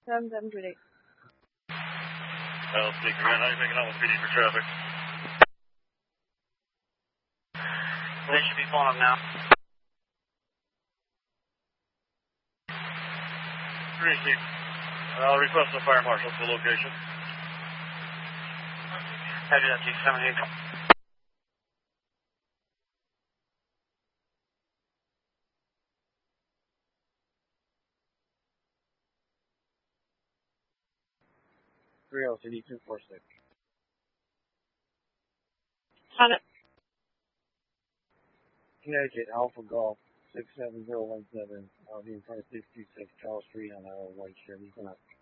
7-7-2-8. I'll speak right now. You're making out with PD for traffic. They should be pulling up now. 3-6. I'll request the fire marshal to the location. Headed up to 17. LCD 246. On it. Connecticut Alpha Golf 67017. I'll be in front of 626 Charles Street on White Chevy. He's going to